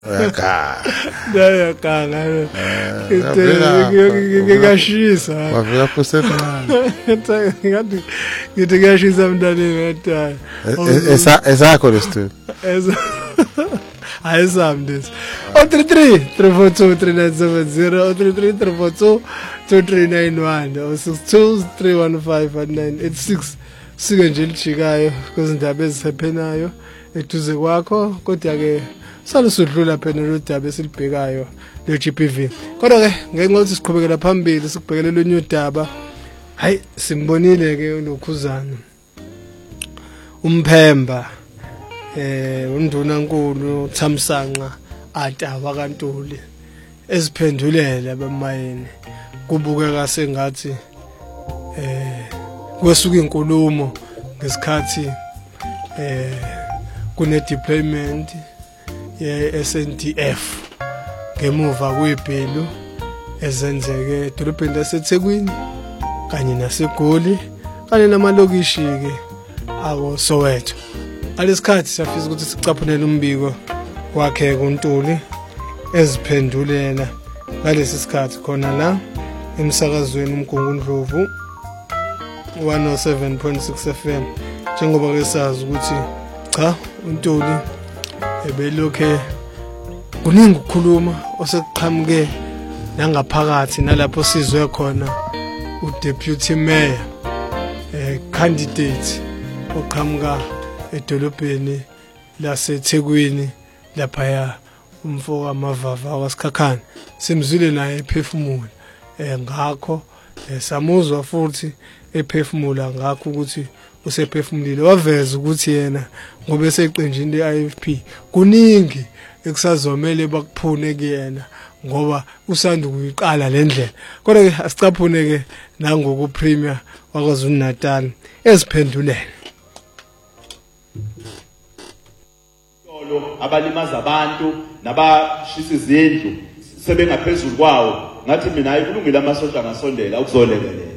Yakala. Ngiyashisa. Wavela phosepha. Ngithi ngiyashisa mntane ngata. Esakho lesithu. Ayisam this. 033 342 2391 sike nje lijikayo kwezindaba ezihephenayo eduze kwakho kodwa ke salusudlula phela lo daba esilibhekayo le GBV kodwa ke ngenxa ukuthi siqhubekela phambili sikubhekele lo new daba hayi simbonile ke uNokhuzana umphemba undunankulu Thamsanqa ataba kaNtuli eziphendulela bemayini kubukeka sengathi kwesuka inkulumo ngesikhathi kune deployment ye SNDF ngemuva kwebhelu ezenzeke edolobheni laseThekwini kanye naseGoli kanye namalokishi ke ako Soweto. Alesikhathi safisa ukuthi sicaphunele umbiko wakhe kuNtuli eziphendulela ngalesi sikhathi khona la emsakazweni uMgungundlovu 107.6 FM njengoba ke sazi ukuthi cha uNtuli ebelokhe kuningi ukukhuluma osekuqhamuke nangaphakathi nalapho sizwe khona uDeputy Mayor candidate oqhamuka edolobheni laseThekwini lapha umfoko amavava wasikhakhana simzwile naye ephefumula ngakho samuzwa futhi ephefumula ngakho ukuthi usephefumulile waveza ukuthi yena ngoba eseqenjini leIFP kuningi ekusazomela bakuphune kuyena ngoba usanda ukuyiqala lendlela kodwa ke asicaphune ke nangoku Premier waKwaZulu Natal eziphendulela abalimaza abantu nabashisa izindlu sebengaphezulu kwawo ngathi mina hayi kulungile amasosha angasondela ukuzolekelela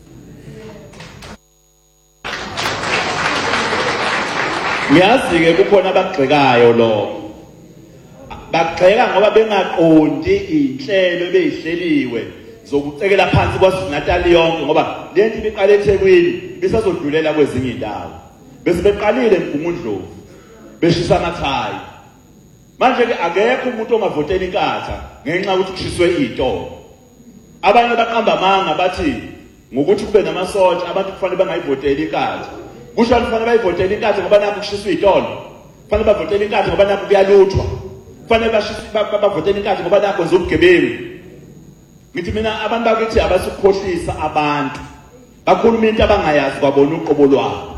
ngiyazi-ke kukhona abagxekayo lo bagxeka ngoba bengaqondi inhlelo ebeyihleliwe zokucekela phansi kwaZulu Natal yonke ngoba lento ibiqala eThekwini bisazodlulela kwezinye indawo bese beqalile eMgungundlovu beshisa amathayi manje ke akekho umuntu ongavotela inkatha ngenxa ukuthi kushiswe izitolo abanye baqamba amanga bathi ngokuthi kube namasotsha abantu kufanele bangayivotela inkatha kusho kufanele bayivotela inkatha ngoba nakho kushiswe izitolo kufanele bavotela inkatha ngoba nakho kuyaluthwa kufanele bavotela inkatha ngoba nakho zobugebengu ngithi mina abantu bakithi abasukhohlisa abantu bakhuluma into abangayazi kwabona uqobo lwabo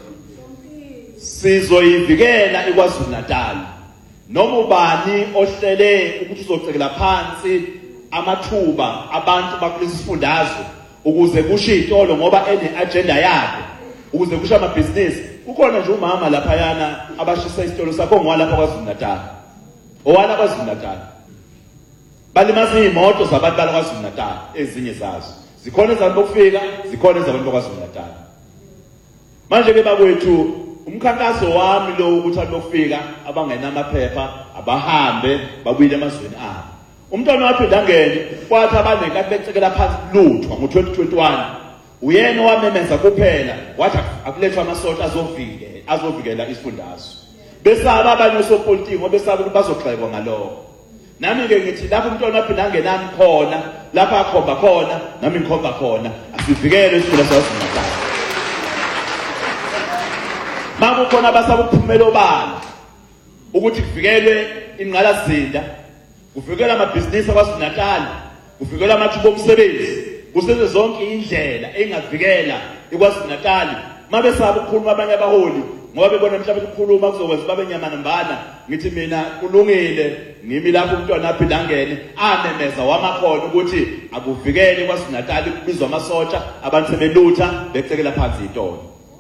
sizoyivikela iKwaZulu Natal noma ubani ohlele ukuthi uzocekela phansi amathuba abantu bakulesi sifundazwe ukuze kushe izitolo ngoba ene agenda yakhe ukuze kushe amabhizinisi ukhona nje umama lapha yana abashisa isitolo sakho ngwalapha kwaZulu Natal owala kwaZulu Natal balimaza imoto zabantu bakwaZulu Natal ezinye zazo zikhona ezabantu bokufika zikhona ezabantu bakwaZulu Natal manje ke bakwethu umkhankaso wami lo ukuthi abofika abangenamaphepha abahambe babuyile emazweni abo umntwana waphinda angene kwathi abanenkathi becekela phansi luthwa ngo2021 uyena owamemeza kuphela wathi akulethwa amasosha azovikela isifundazwe besaba abanye osopolitiki besaba ukuthi bazogxekwa ngalokho nami ke ngithi lapho umntwana waphinda angenami khona lapha akhomba khona nami ngikhomba khona asivikele isifundazwe saSingathana manje khona basaba ukuphumela obala ukuthi kuvikelwe ingqalazinda kuvikelwe amabhizinisi akwaZulu Natal kuvikelwe amathuba omsebenzi kusenze zonke indlela engavikela iKwaZulu Natal mabesaba ukukhuluma abanye abaholi ngoba bebona mhlawumbe ukukhuluma kuzokwenza babe nyama nambala ngithi mina kulungile ngimi lapho umntwana aphinda angene amemeza wamakhono ukuthi akuvikele iKwaZulu Natal kubizwa amasotsha abantu sebelutha becekela phansi izitolo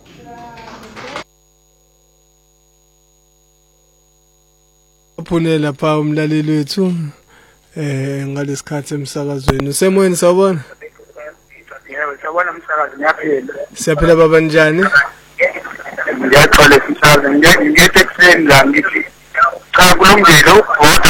uphune lapha umlaleli wethu ngalesikhathi emsakazweni usemoyeni sawubona yebo sawubona umsakazi ngiyaphila siyaphila baba njani ngiyaxola umsakazi ngiyethekseni la ngithi cha kulungile ukuvota